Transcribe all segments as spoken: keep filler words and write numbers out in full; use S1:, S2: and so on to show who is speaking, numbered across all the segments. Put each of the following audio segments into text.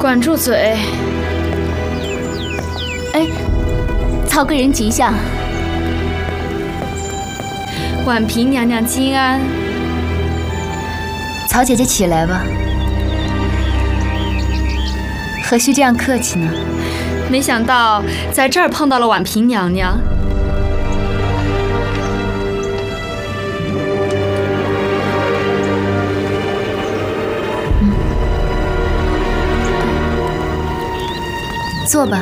S1: 管住嘴！
S2: 哎，曹贵人吉祥。
S1: 婉嫔娘娘金安。
S2: 曹姐姐起来吧，何须这样客气呢？
S1: 没想到在这儿碰到了婉嫔娘娘。
S2: 嗯，坐吧。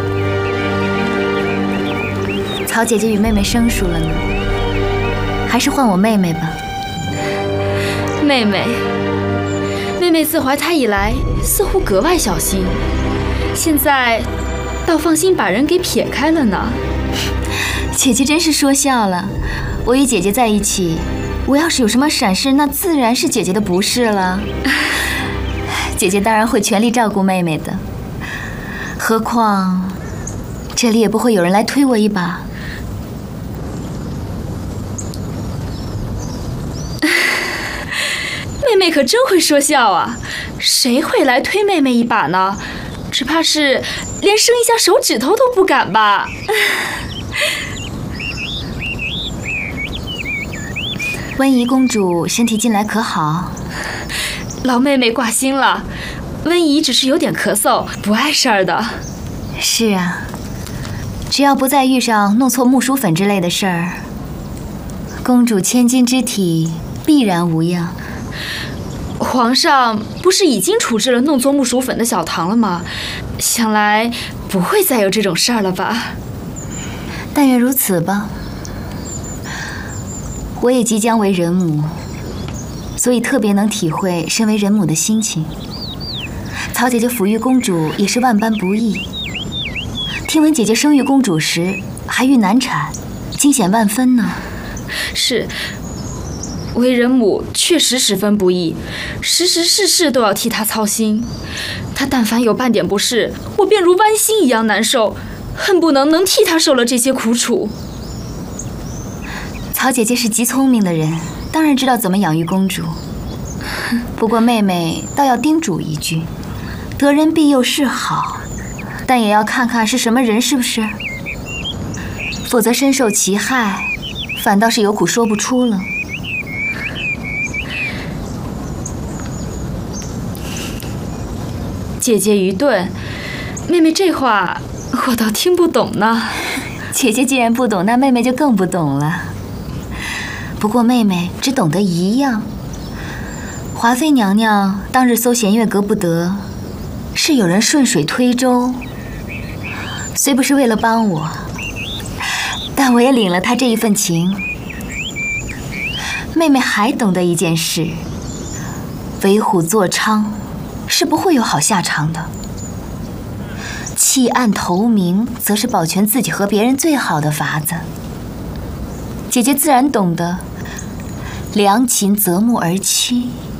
S2: 曹姐姐与妹妹生疏了呢，还是换我妹妹吧。
S1: 妹妹，妹妹自怀胎以来，似乎格外小心，现在倒放心把人给撇开了呢。
S2: 姐姐真是说笑了，我与姐姐在一起，我要是有什么闪失，那自然是姐姐的不是了。姐姐当然会全力照顾妹妹的，何况这里也不会有人来推我一把。
S1: 妹妹可真会说笑啊，谁会来推妹妹一把呢？只怕是连伸一下手指头都不敢吧。
S2: 温宜公主身体近来可好？
S1: 老妹妹挂心了，温宜只是有点咳嗽，不碍事儿的。
S2: 是啊，只要不再遇上弄错木薯粉之类的事儿，公主千金之体必然无恙。
S1: 皇上不是已经处置了弄错木薯粉的小唐了吗？想来不会再有这种事儿了吧？
S2: 但愿如此吧。我也即将为人母，所以特别能体会身为人母的心情。曹姐姐抚育公主也是万般不易，听闻姐姐生育公主时还遇难产，惊险万分呢。
S1: 是，为人母确实十分不易，时时事事都要替她操心。她但凡有半点不适，我便如剜心一样难受，恨不能能替她受了这些苦楚。
S2: 曹姐姐是极聪明的人，当然知道怎么养育公主。不过妹妹倒要叮嘱一句，得人庇佑是好，但也要看看是什么人，是不是？否则深受其害，反倒是有苦说不出了。
S1: 姐姐愚钝，妹妹这话我倒听不懂呢。
S2: 姐姐既然不懂，那妹妹就更不懂了。不过妹妹只懂得一样，华妃娘娘当日搜弦月阁不得，是有人顺水推舟，虽不是为了帮我，但我也领了她这一份情。妹妹还懂得一件事，为虎作伥是不会有好下场的，弃暗投明则是保全自己和别人最好的法子。姐姐自然懂得良禽择木而栖。